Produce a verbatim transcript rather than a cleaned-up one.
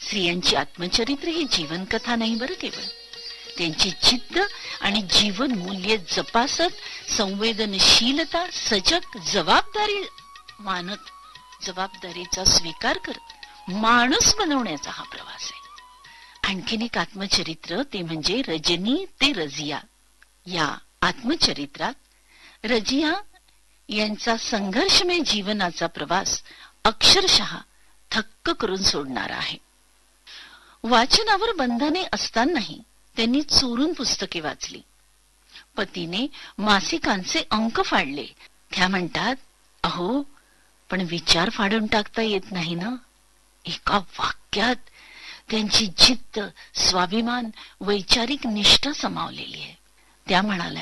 स्त्रियांची आत्मचरित्र ही जीवनकथा नाही बरं, केवळ त्यांची जिद्द आणि जीवन मूल्य जपासत संवेदनशीलता सजग जबाबदारी मानत जबाबदारीचा स्वीकार करत माणूस बनवण्याचा हा प्रवास आहे. आणखीन एक आत्मचरित्र ते म्हणजे रजनी ते रजिया. या आत्मचरित्रात रजिया यांचा संघर्षमय जीवनाचा प्रवास अक्षरशः थक्क करून सोडणारा आहे. वाचनावर बंधने असतानाही त्यांनी चोरून पुस्तके वाचली. पतीने मासिकांचे अंक फाडले. त्या म्हणतात, अहो पण विचार फाडून टाकता येत नाही ना. एका वाक्यात त्यांची जिद्द, स्वाभिमान, वैचारिक निष्ठा समावलेली आहे. त्या म्हणाल्या,